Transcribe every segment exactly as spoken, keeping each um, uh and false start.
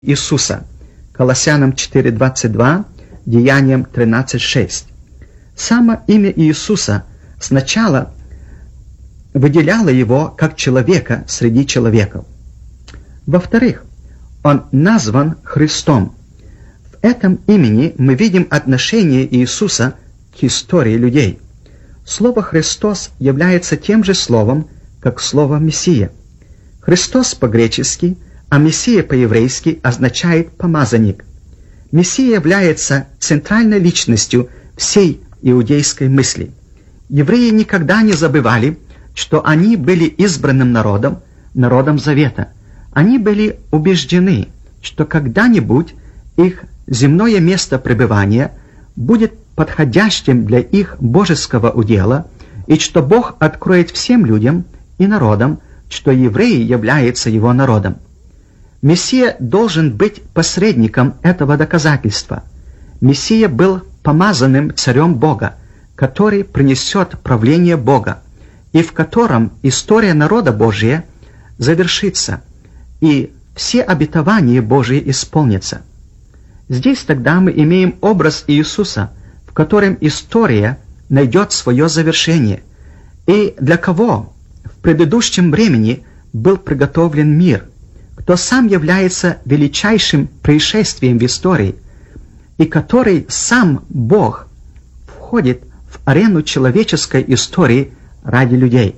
Иисуса. Колоссянам четыре двадцать два, Деяниям тринадцать шесть. Само имя Иисуса сначала выделяло его как человека среди человеков. Во-вторых, он назван Христом. В этом имени мы видим отношение Иисуса к истории людей. Слово «Христос» является тем же словом, как слово «Мессия». Христос по-гречески, а Мессия по-еврейски означает «помазанник». Мессия является центральной личностью всей иудейской мысли. Евреи никогда не забывали, что они были избранным народом, народом Завета. Они были убеждены, что когда-нибудь их земное место пребывания будет подходящим для их божеского удела, и что Бог откроет всем людям и народам, что евреи являются его народом. Мессия должен быть посредником этого доказательства. Мессия был помазанным царем Бога, который принесет правление Бога, и в котором история народа Божия завершится, и все обетования Божии исполнятся. Здесь тогда мы имеем образ Иисуса, в котором история найдет свое завершение, и для кого в предыдущем времени был приготовлен мир, кто сам является величайшим происшествием в истории, и который сам Бог входит в арену человеческой истории ради людей.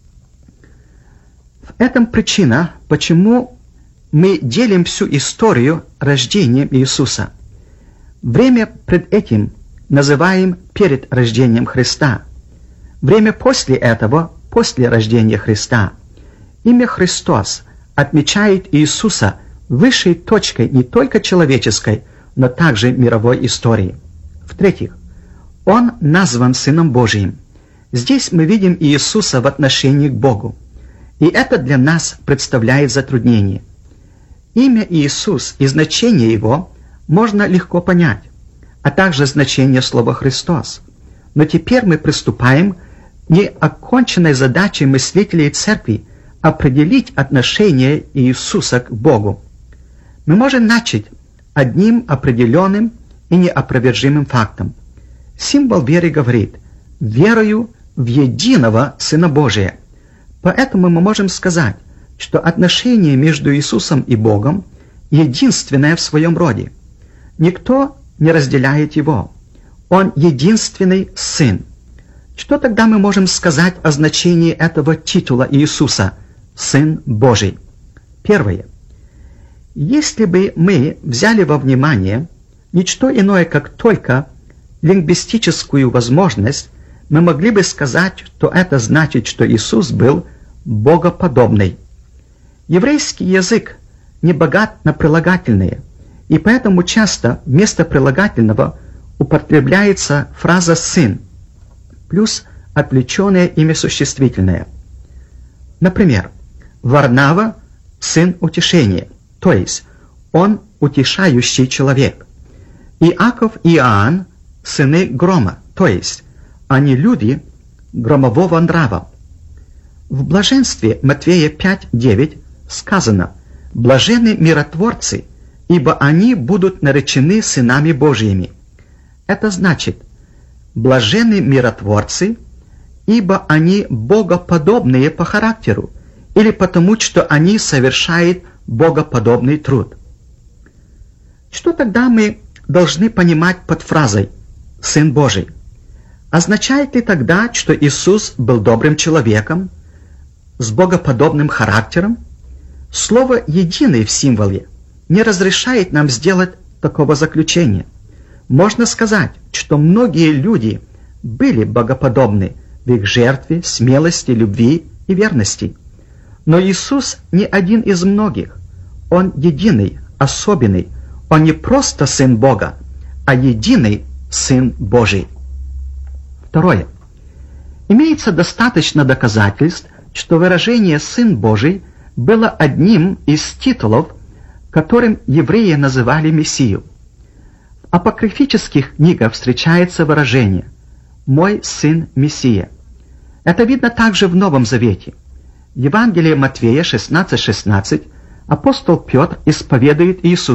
В этом причина, почему мы делим всю историю рождением Иисуса. Время пред этим называем перед рождением Христа. Время после этого – после рождения Христа. Имя Христос отмечает Иисуса высшей точкой не только человеческой, но также мировой истории. В-третьих, Он назван Сыном Божиим. Здесь мы видим Иисуса в отношении к Богу. И это для нас представляет затруднение. Имя Иисус и значение Его можно легко понять, а также значение слова «Христос». Но теперь мы приступаем к неоконченной задаче мыслителей Церкви определить отношение Иисуса к Богу. Мы можем начать одним определенным и неопровержимым фактом. Символ веры говорит «верою в единого Сына Божия». Поэтому мы можем сказать, что отношение между Иисусом и Богом единственное в своем роде. Никто не разделяет его. Он единственный Сын. Что тогда мы можем сказать о значении этого титула Иисуса «Сын Божий»? Первое. Если бы мы взяли во внимание ничто иное, как только лингвистическую возможность, мы могли бы сказать, что это значит, что Иисус был богоподобный. Еврейский язык не богат на прилагательные, и поэтому часто вместо прилагательного употребляется фраза «сын» плюс отвлеченное имя существительное. Например, Варнава – сын утешения, то есть он утешающий человек. Иаков и Иоанн – сыны грома, то есть они люди громового нрава. В блаженстве Матвея пять девять сказано «Блаженны миротворцы, ибо они будут наречены сынами Божьими». Это значит «блаженны миротворцы, ибо они богоподобные по характеру, или потому, что они совершают богоподобный труд». Что тогда мы должны понимать под фразой «Сын Божий»? Означает ли тогда, что Иисус был добрым человеком, с богоподобным характером? Слово «единый» в символе не разрешает нам сделать такого заключения. Можно сказать, что многие люди были богоподобны в их жертве, смелости, любви и верности. Но Иисус не один из многих. Он единый, особенный. Он не просто Сын Бога, а единый Сын Божий. Второе. Имеется достаточно доказательств, что выражение «Сын Божий» было одним из титулов, которым евреи называли Мессию. В апокрифических книгах встречается выражение «Мой Сын Мессия». Это видно также в Новом Завете. Евангелие Матвея шестнадцать шестнадцать Апостол Петр исповедует Иисуса